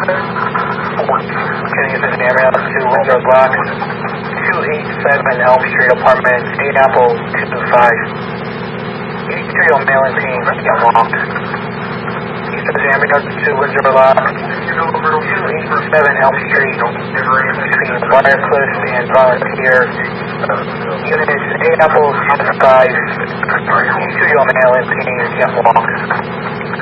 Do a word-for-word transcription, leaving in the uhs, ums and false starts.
Can you send an email to Windsor Block two eighty-seven Elm Street, Apartment eight Apple two five. eighty-three on Mail-in Team, get locked. Eastern jamming up to Windsor Block two eighty-seven Elm Street, between Briarcliff and Volunteer. Units eight Apple two five. eighty-three on Mail-in Team, get locked.